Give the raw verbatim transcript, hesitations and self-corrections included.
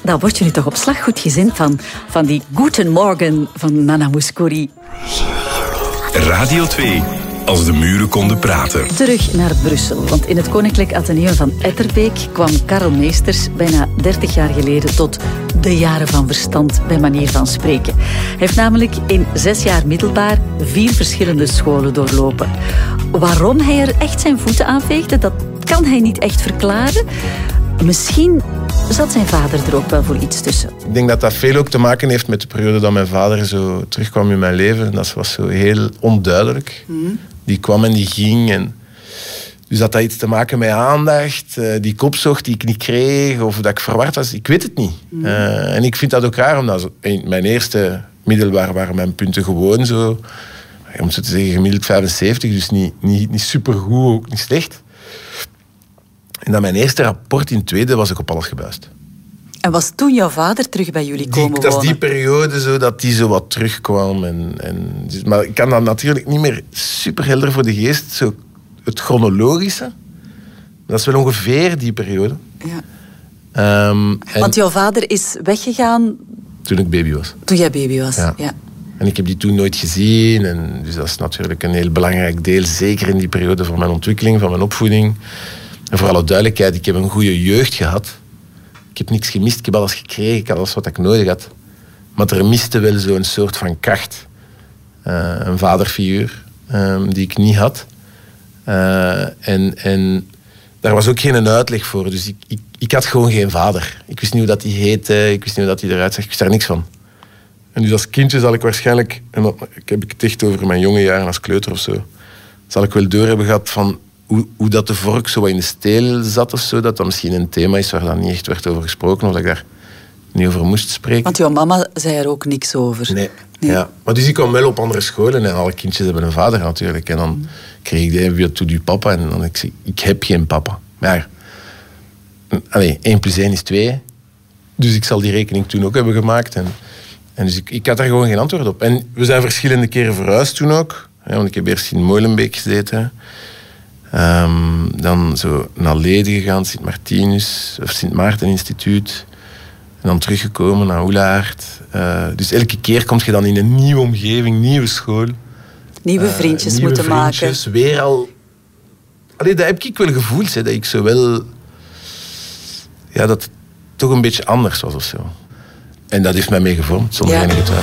daar word je nu toch op slag goed gezind van, van die Guten Morgen van Nana Mouskouri. Radio twee. Als de muren konden praten. Terug naar Brussel, want in het Koninklijk Atheneum van Etterbeek kwam Karel Meesters bijna dertig jaar geleden tot de jaren van verstand, bij manier van spreken. Hij heeft namelijk in zes jaar middelbaar vier verschillende scholen doorlopen. Waarom hij er echt zijn voeten aan veegde, dat kan hij niet echt verklaren. Misschien zat zijn vader er ook wel voor iets tussen. Ik denk dat dat veel ook te maken heeft met de periode dat mijn vader zo terugkwam in mijn leven. Dat was zo heel onduidelijk. Mm. Die kwam en die ging. En dus dat had iets te maken met aandacht, die kopzocht die ik niet kreeg, of dat ik verward was. Ik weet het niet. Mm. Uh, en ik vind dat ook raar, omdat in mijn eerste middelbaar waren mijn punten gewoon zo, om zo te zeggen, gemiddeld vijfenzeventig, dus niet, niet, niet supergoed, ook niet slecht. En dan mijn eerste rapport in tweede was ik op alles gebuist. En was toen jouw vader terug bij jullie komen die, dat wonen? Dat is die periode zo dat die zo wat terugkwam. En, en, dus, maar ik kan dat natuurlijk niet meer super helder voor de geest. Zo, het chronologische, dat is wel ongeveer die periode. Ja. Um, Want jouw vader is weggegaan... Toen ik baby was. Toen jij baby was, ja. ja. En ik heb die toen nooit gezien. En dus dat is natuurlijk een heel belangrijk deel, zeker in die periode van mijn ontwikkeling, van mijn opvoeding. En voor alle duidelijkheid, ik heb een goede jeugd gehad. Ik heb niks gemist, ik heb alles gekregen, ik had alles wat ik nodig had. Maar er miste wel zo'n soort van kracht. Uh, een vaderfiguur um, die ik niet had. Uh, en, en daar was ook geen uitleg voor. Dus ik, ik, ik had gewoon geen vader. Ik wist niet hoe dat hij heette, ik wist niet hoe dat hij eruit zag. Ik wist daar niks van. En dus als kindje zal ik waarschijnlijk... En dat, ik heb het echt over mijn jonge jaren als kleuter of zo. Zal ik wel door hebben gehad van... Hoe, hoe dat de vork zo in de steel zat of zo, dat dat misschien een thema is waar dan niet echt werd over gesproken, of dat ik daar niet over moest spreken. Want jouw mama zei er ook niks over. Nee. nee. Ja. Maar dus ik kwam wel op andere scholen en alle kindjes hebben een vader natuurlijk. En dan mm. kreeg ik de wie doet uw papa? En dan ik zei ik heb geen papa. Maar allee, één plus één is twee. Dus ik zal die rekening toen ook hebben gemaakt. En, en dus ik, ik had daar gewoon geen antwoord op. En we zijn verschillende keren verhuisd toen ook. Ja, want ik heb eerst in Molenbeek gezeten. Um, dan zo naar Leden gegaan, Sint Martinus of Sint Maarten Instituut. En dan teruggekomen naar Oelaert. Uh, dus elke keer kom je dan in een nieuwe omgeving, nieuwe school. Nieuwe vriendjes uh, nieuwe moeten vriendjes, maken. Weer al... Allee, dat heb ik wel gevoeld, hè, dat ik zo wel... Ja, dat het toch een beetje anders was of zo. En dat heeft mij mee gevormd, zonder ja. enige twijfel.